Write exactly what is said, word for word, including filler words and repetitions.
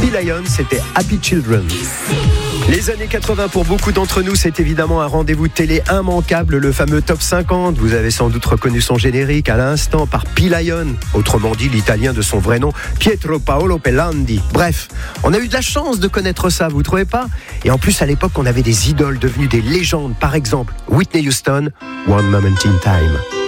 P-Lion, c'était Happy Children. Les années quatre-vingts, pour beaucoup d'entre nous, c'est évidemment un rendez-vous télé immanquable, le fameux Top cinquante. Vous avez sans doute reconnu son générique à l'instant par P-Lion, autrement dit l'italien de son vrai nom, Pietro Paolo Pelandi. Bref, on a eu de la chance de connaître ça, vous trouvez pas ? Et en plus, à l'époque, on avait des idoles devenues des légendes, par exemple Whitney Houston, One Moment in Time.